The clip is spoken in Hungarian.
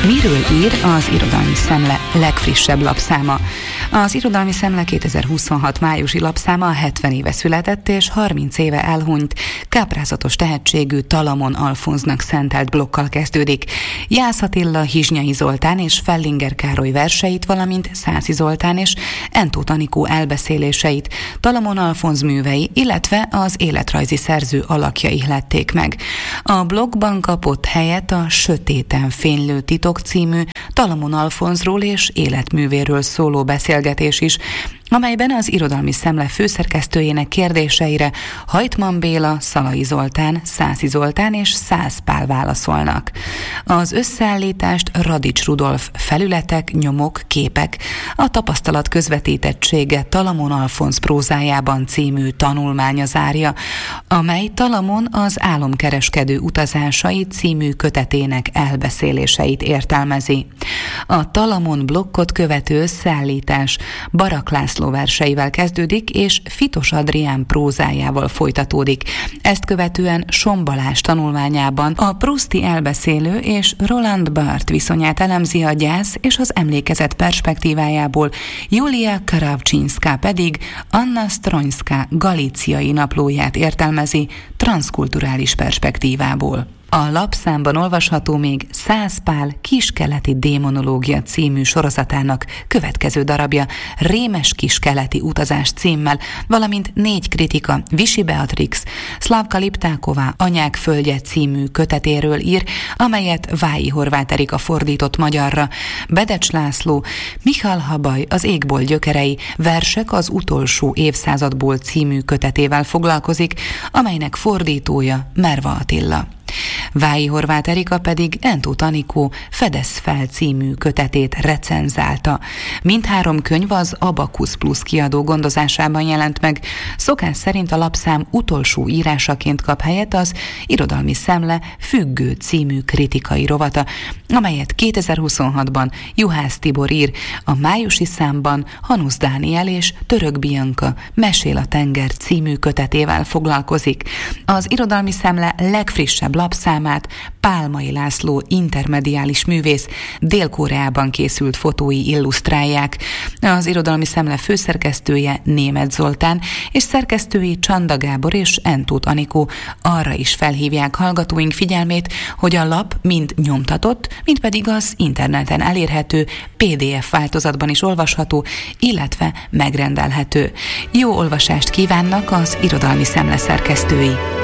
Miről ír az Irodalmi Szemle legfrissebb lapszáma? Az Irodalmi Szemle 2026 májusi lapszáma 70 éve született és 30 éve elhunyt, káprázatos tehetségű Talamon Alfonznak szentelt blokkal kezdődik. Jász Attila, Hizsnyai Zoltán és Fellinger Károly verseit, valamint Szászi Zoltán és Entóth Anikó elbeszéléseit, Talamon Alfonz művei, illetve az életrajzi szerző alakjai lették meg. A blokkban kapott helyet a Sötéten fénylő titok című Talamon Alfonzról és életművéről szóló beszélgetés is, amelyben az Irodalmi Szemle főszerkesztőjének kérdéseire Hajtman Béla, Szalai Zoltán, Szászi Zoltán és Szász Pál válaszolnak. Az összeállítást Radics Rudolf Felületek, nyomok, képek, a tapasztalat közvetítettsége Talamon Alfonz prózájában című tanulmánya zárja, amely Talamon az álomkereskedő utazásai című kötetének elbeszéléseit értelmezi. A Talamon blokkot követő összeállítás Barak László verseivel kezdődik, és Fitos Adrián prózájával folytatódik. Ezt követően Son Balázs tanulmányában a prouszti elbeszélő és Roland Barthes viszonyát elemzi a gyász és az emlékezet perspektívájából, Julia Karavcsinská pedig Anna Stronská galíciai naplóját értelmezi transzkulturális perspektívából. A lapszámban olvasható még Szász Pál Kiskeleti démonológia című sorozatának következő darabja, Rémes kiskeleti utazás címmel, valamint 4 kritika Visi Beatrix, Szlavka Liptáková Anyák földje című kötetéről ír, amelyet Vályi Horváth Erika fordított magyarra. Bedecs László Michal Habaj Az égbolt gyökerei, versek az utolsó évszázadból című kötetével foglalkozik, amelynek fordítója Merva Attila. Vályi Horváth Erika pedig Entóth Anikó Fedez fel című kötetét recenzálta. Mindhárom könyv az Abacus Plus kiadó gondozásában jelent meg. Szokás szerint a lapszám utolsó írásaként kap helyet az Irodalmi Szemle Függő című kritikai rovata, amelyet 2026-ban Juhász Tibor ír. A májusi számban Hanusz Dániel és Török Bianka Mesél a tenger című kötetével foglalkozik. Az Irodalmi Szemle legfrissebb lapszámát Pálmai László intermediális művész Dél-Koreában készült fotói illusztrálják. Az Irodalmi Szemle főszerkesztője Németh Zoltán és szerkesztői Csanda Gábor és Entóth Anikó arra is felhívják hallgatóink figyelmét, hogy a lap mind nyomtatott, mind pedig az interneten elérhető PDF változatban is olvasható, illetve megrendelhető. Jó olvasást kívánnak az Irodalmi Szemle szerkesztői!